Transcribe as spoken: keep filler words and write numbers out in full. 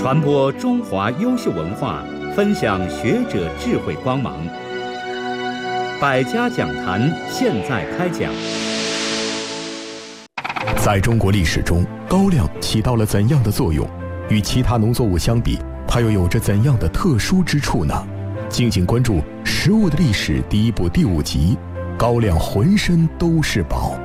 传播中华优秀文化，分享学者智慧光芒。百家讲坛现在开讲。 在中国历史中，高粱起到了怎样的作用？与其他农作物相比，它又有着怎样的特殊之处呢？敬请关注《食物的历史》第一部第五集：高粱浑身都是宝。